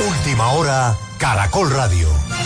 Última Hora, Caracol Radio.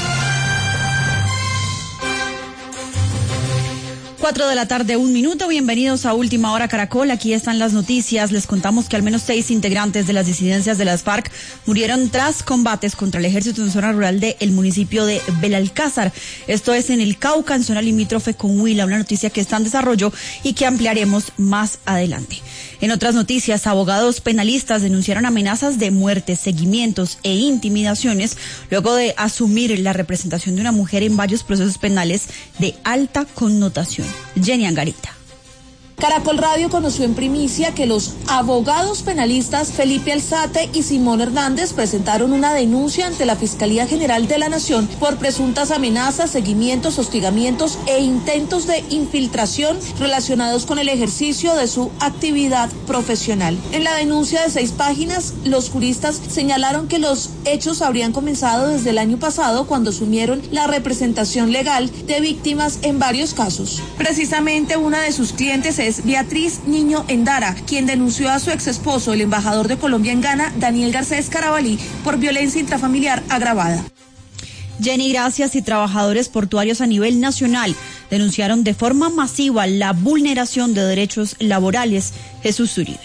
4:01 p.m, bienvenidos a Última Hora Caracol, aquí están las noticias. Les contamos que al menos 6 integrantes de las disidencias de las FARC murieron tras combates contra el ejército en zona rural del municipio de Belalcázar. Esto es en el Cauca, en zona limítrofe con Huila, una noticia que está en desarrollo y que ampliaremos más adelante. En otras noticias, abogados penalistas denunciaron amenazas de muerte, seguimientos e intimidaciones luego de asumir la representación de una mujer en varios procesos penales de alta connotación. Jenny Angarita. Caracol Radio conoció en primicia que los abogados penalistas Felipe Alzate y Simón Hernández presentaron una denuncia ante la Fiscalía General de la Nación por presuntas amenazas, seguimientos, hostigamientos e intentos de infiltración relacionados con el ejercicio de su actividad profesional. En la denuncia de 6 páginas, los juristas señalaron que los hechos habrían comenzado desde el año pasado cuando asumieron la representación legal de víctimas en varios casos. Precisamente una de sus clientes es Beatriz Niño Endara, quien denunció a su exesposo, el embajador de Colombia en Ghana, Daniel Garcés Carabalí, por violencia intrafamiliar agravada. Jenny, gracias. Y trabajadores portuarios a nivel nacional denunciaron de forma masiva la vulneración de derechos laborales. Jesús Uribe.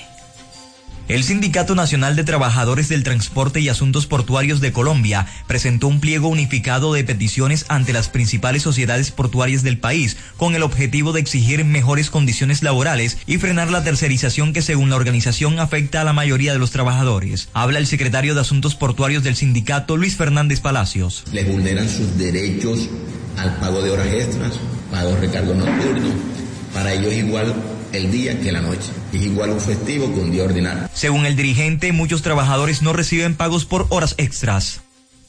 El Sindicato Nacional de Trabajadores del Transporte y Asuntos Portuarios de Colombia presentó un pliego unificado de peticiones ante las principales sociedades portuarias del país con el objetivo de exigir mejores condiciones laborales y frenar la tercerización que, según la organización, afecta a la mayoría de los trabajadores. Habla el secretario de Asuntos Portuarios del sindicato, Luis Fernández Palacios. Les vulneran sus derechos al pago de horas extras, pago de recargo nocturno. Para ellos es igual el día que la noche. Es igual un festivo que un día ordinario. Según el dirigente, muchos trabajadores no reciben pagos por horas extras.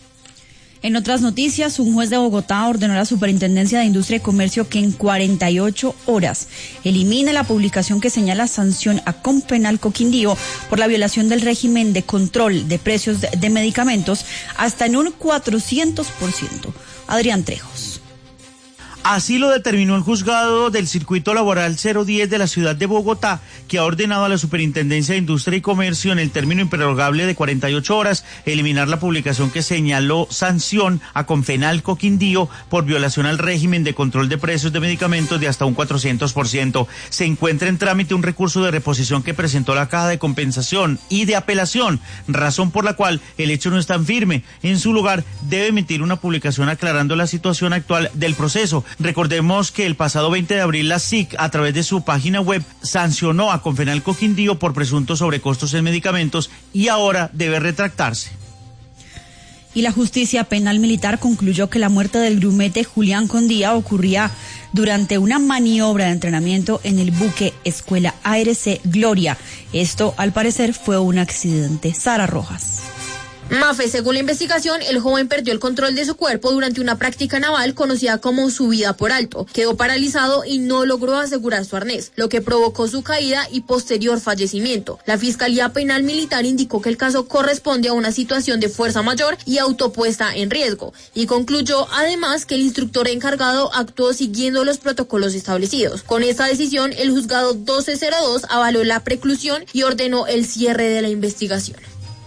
En otras noticias, un juez de Bogotá ordenó a la Superintendencia de Industria y Comercio que en 48 horas elimine la publicación que señala sanción a Confenalco Quindío por la violación del régimen de control de precios de medicamentos hasta en un 400%. Adrián Trejos. Así lo determinó el juzgado del Circuito Laboral 010 de la ciudad de Bogotá, que ha ordenado a la Superintendencia de Industria y Comercio, en el término improrrogable de 48 horas, eliminar la publicación que señaló sanción a Confenalco Quindío por violación al régimen de control de precios de medicamentos de hasta un 400%. Se encuentra en trámite un recurso de reposición que presentó la Caja de Compensación y de Apelación, razón por la cual el hecho no es tan firme. En su lugar, debe emitir una publicación aclarando la situación actual del proceso. Recordemos que el pasado 20 de abril la SIC, a través de su página web, sancionó a Confenalco Quindío por presuntos sobrecostos en medicamentos y ahora debe retractarse. Y la justicia penal militar concluyó que la muerte del grumete Julián Condía ocurría durante una maniobra de entrenamiento en el buque Escuela ARC Gloria. Esto, al parecer, fue un accidente. Sara Rojas. Mafe, según la investigación, el joven perdió el control de su cuerpo durante una práctica naval conocida como subida por alto. Quedó paralizado y no logró asegurar su arnés, lo que provocó su caída y posterior fallecimiento. La Fiscalía Penal Militar indicó que el caso corresponde a una situación de fuerza mayor y autopuesta en riesgo, y concluyó además que el instructor encargado actuó siguiendo los protocolos establecidos. Con esta decisión, el juzgado 1202 avaló la preclusión y ordenó el cierre de la investigación.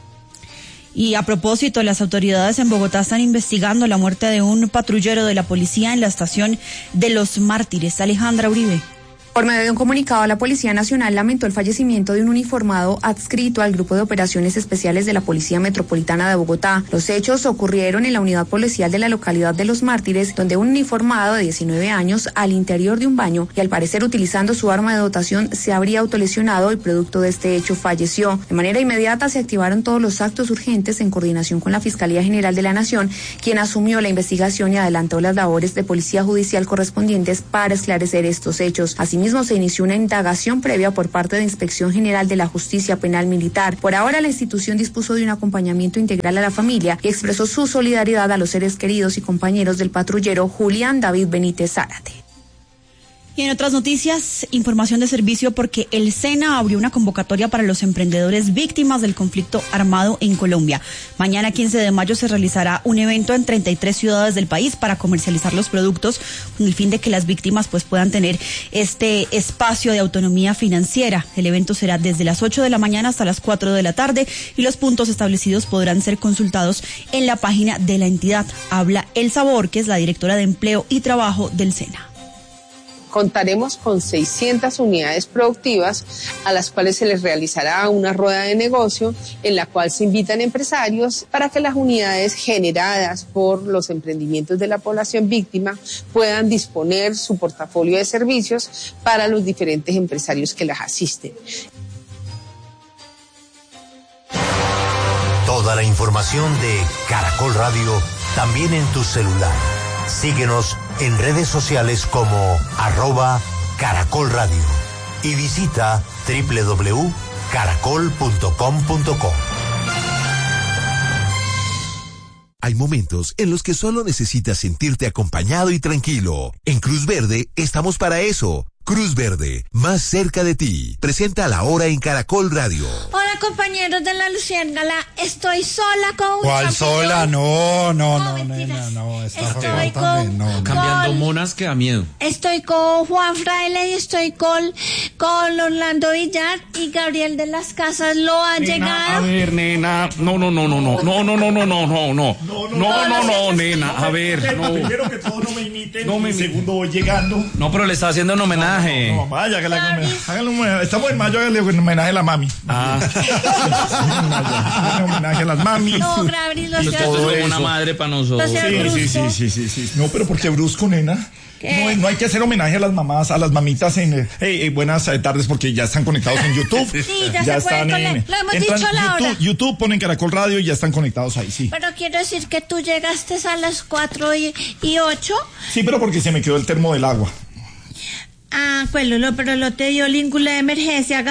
Y a propósito, las autoridades en Bogotá están investigando la muerte de un patrullero de la policía en la estación de Los Mártires. Alejandra Uribe. Por medio de un comunicado, la Policía Nacional lamentó el fallecimiento de un uniformado adscrito al Grupo de Operaciones Especiales de la Policía Metropolitana de Bogotá. Los hechos ocurrieron en la unidad policial de la localidad de Los Mártires, donde un uniformado de 19 años, al interior de un baño y al parecer utilizando su arma de dotación, se habría autolesionado y producto de este hecho falleció. De manera inmediata se activaron todos los actos urgentes en coordinación con la Fiscalía General de la Nación, quien asumió la investigación y adelantó las labores de policía judicial correspondientes para esclarecer estos hechos. Asimismo, se inició una indagación previa por parte de Inspección General de la Justicia Penal Militar. Por ahora, la institución dispuso de un acompañamiento integral a la familia y expresó su solidaridad a los seres queridos y compañeros del patrullero Julián David Benítez Zárate. Y en otras noticias, información de servicio porque el SENA abrió una convocatoria para los emprendedores víctimas del conflicto armado en Colombia. Mañana 15 de mayo se realizará un evento en 33 ciudades del país para comercializar los productos con el fin de que las víctimas puedan tener este espacio de autonomía financiera. El evento será desde las 8 de la mañana hasta las 4 de la tarde y los puntos establecidos podrán ser consultados en la página de la entidad. Habla Elsa Borges, la directora de Empleo y Trabajo del SENA. Contaremos con 600 unidades productivas a las cuales se les realizará una rueda de negocio en la cual se invitan empresarios para que las unidades generadas por los emprendimientos de la población víctima puedan disponer su portafolio de servicios para los diferentes empresarios que las asisten. Toda la información de Caracol Radio también en tu celular. Síguenos en redes sociales como @Caracol Radio y visita www.caracol.com.co. Hay momentos en los que solo necesitas sentirte acompañado y tranquilo. En Cruz Verde estamos para eso. Cruz Verde, más cerca de ti. Presenta La Hora en Caracol Radio. Hola, compañeros de la Luciérnaga, estoy sola con un ¿Cuál champiñón? sola? No, Mentiras. Estoy también, no. Cambiando monas que da miedo. Estoy con Juan Fraile y estoy con Orlando Villar y Gabriel de las Casas. ¿Lo ha llegado? A ver, nena, no, nena, a ver, no. Primero que todo, no me imiten. No me segundo, voy llegando. No, pero le está haciendo un homenaje. No, vaya, hágale un homenaje. Estamos en mayo, hágale un homenaje a la mami. Un homenaje a las mamis. No, Gabriel, lo Esto es como una madre para nosotros. Sí. No, pero ¿por qué brusco, nena? No hay que hacer homenaje a las mamás, a las mamitas en buenas tardes porque ya están conectados en YouTube. Sí, ya se pueden conectar. Lo hemos dicho a la hora. YouTube, ponen Caracol Radio y ya están conectados ahí, sí. Pero quiero decir que tú llegaste a las 4:08. Sí, pero porque se me quedó el termo del agua. Ah, pues pero lo te dio língula de emergencia,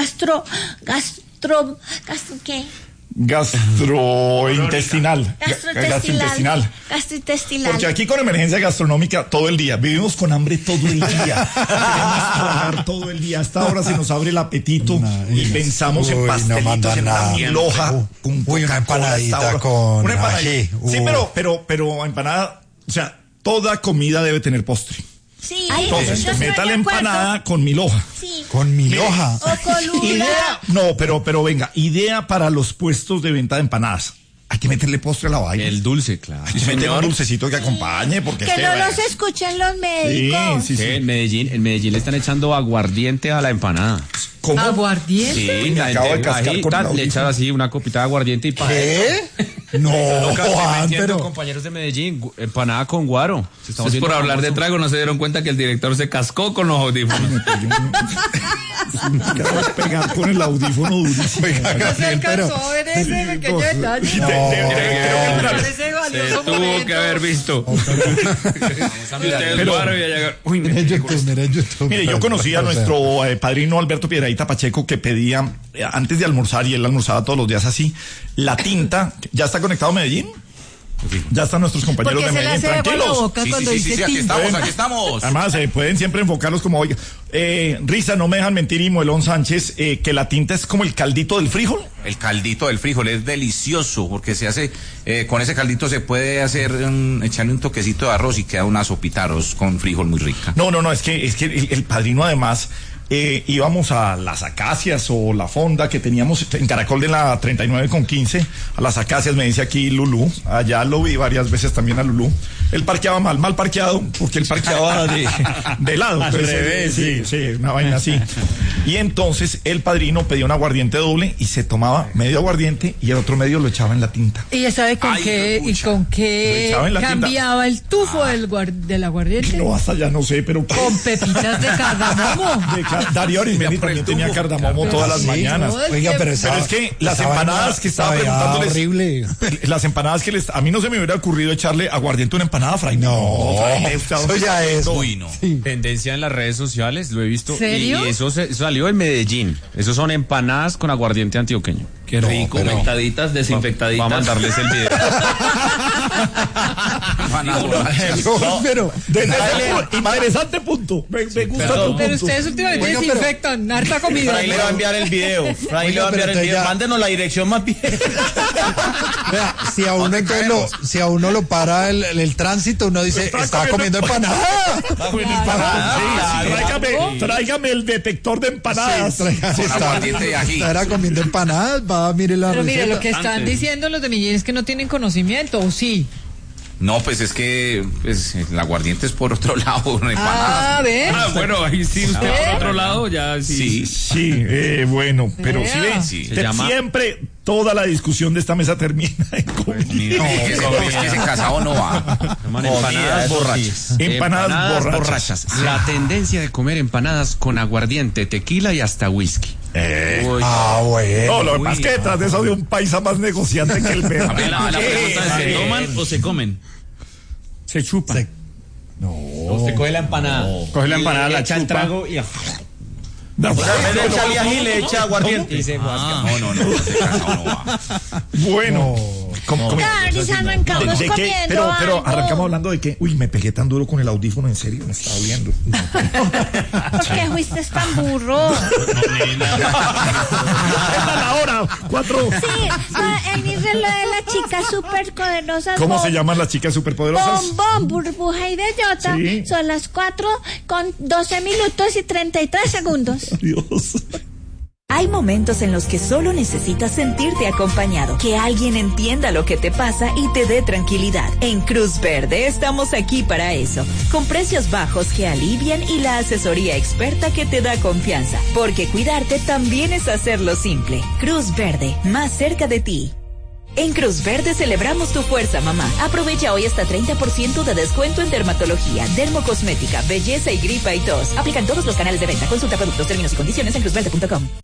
¿qué? Gastrointestinal. Gastrointestinal. Porque aquí con emergencia gastronómica todo el día. Vivimos con hambre todo el día. Queremos trabajar todo el día. A esta hora se nos abre el apetito y pensamos en pastelitos, en una milhoja, una empanadita con ají. Sí, pero empanada, o sea, toda comida debe tener postre. Sí, entonces meta la empanada con milhoja. Sí. Con milhoja. O con idea, no, pero venga, idea para los puestos de venta de empanadas. Hay que meterle postre a la vaina. El dulce, claro. Y meter un dulcecito que acompañe, porque que no los escuchen los médicos. Sí. En Medellín le están echando aguardiente a la empanada. ¿Cómo? ¿Aguardiente? Sí, me acabo de cascar con le echan así una copita de aguardiente y ¿Qué? No, Juan, pero compañeros de Medellín, empanada con guaro. Es por hablar de trago, no se dieron cuenta que el director se cascó con los audífonos. Me acabo de pegar con el audífono durísimo. Se alcanzó a ver ese pequeño detalle. Se tuvo que haber visto. Mire, yo conocí a nuestro padrino Alberto Piedradita Pacheco, que pedía, antes de almorzar, y él almorzaba todos los días así, la tinta. ¿Ya está conectado Medellín? Ya están nuestros compañeros de Medellín, tranquilos. Sí, aquí estamos. Además, pueden siempre enfocarlos como, oiga, Risa, no me dejan mentir, y Moelón Sánchez, que la tinta es como el caldito del frijol. El caldito del frijol es delicioso, porque se hace, con ese caldito se puede hacer, echarle un toquecito de arroz y queda una sopita de arroz con frijol muy rica. No, es que el padrino además... íbamos a las Acacias o la fonda que teníamos en Caracol de la 39 con 15, a las Acacias, me dice aquí Lulú, allá lo vi varias veces también a Lulú. Él parqueaba mal parqueado, porque él parqueaba de lado. Al revés, sí, una vaina así. Y entonces el padrino pedía un aguardiente doble y se tomaba medio aguardiente y el otro medio lo echaba en la tinta. ¿Y ya sabe con qué cambiaba el tufo del aguardiente? No, hasta ya no sé, pero... Con pepitas de cardamomo. Darío Arismendi también tenía cardamomo todas las mañanas. Oiga, pero es que las empanadas que estaba preguntándoles... horrible. Las empanadas que a mí no se me hubiera ocurrido echarle aguardiente a una empanada, Fray. No, eso ya es. Uy, no. Tendencia en las redes sociales, lo he visto. ¿Serio? Y eso salió en Medellín. Esos son empanadas con aguardiente antioqueño. Qué rico, conectaditas, desinfectaditas. Vamos a mandarles el video. Pero interesante punto. Me gusta tu punto. Pero ustedes últimamente desinfectan harta comida. Ahí le va a enviar el video. Ahí le va a enviar el video. Mándenos la dirección más bien. Vea, si a uno lo para el tránsito, uno dice, estaba comiendo empanada. Tráigame el detector de empanadas. Estaba comiendo empanadas, mire la Pero receta. mire, lo que están diciendo los de Medellín es que no tienen conocimiento, ¿o sí? No, pues es que el aguardiente es por otro lado, no empanadas. ¿ves? Bueno, ahí sí, usted por otro lado ya sí. Sí, bueno, pero si ven, siempre toda la discusión de esta mesa termina en comida. Es que ese casado no va. Empanadas borrachas. Empanadas borrachas. La tendencia de comer empanadas con aguardiente, tequila y hasta whisky. Bueno. No, lo que pasa es que detrás de eso de un paisa más negociante que el perro. La pregunta es, ¿se toman o se comen? Se chupa. Usted coge la empanada. Coge la empanada, la echa el trago y... En vez de echarle ají, le echa aguardiente. No, ese casado no va. Bueno. Ahorita arrancamos comiendo pero arrancamos hablando de que, me pegué tan duro con el audífono, en serio, me está doliendo. ¿Por qué fuiste tan burro? Esta es la hora, 4. Sí, en mi reloj de las chicas superpoderosas. ¿Cómo se llaman las chicas superpoderosas? Bombón, Burbuja y Bellota. Sí. Son las 4:12 minutos y 33 segundos. Dios. Hay momentos en los que solo necesitas sentirte acompañado, que alguien entienda lo que te pasa y te dé tranquilidad. En Cruz Verde estamos aquí para eso, con precios bajos que alivian y la asesoría experta que te da confianza, porque cuidarte también es hacerlo simple. Cruz Verde, más cerca de ti. En Cruz Verde celebramos tu fuerza, mamá. Aprovecha hoy hasta 30% de descuento en dermatología, dermocosmética, belleza y gripa y tos. Aplican todos los canales de venta. Consulta productos, términos y condiciones en cruzverde.com.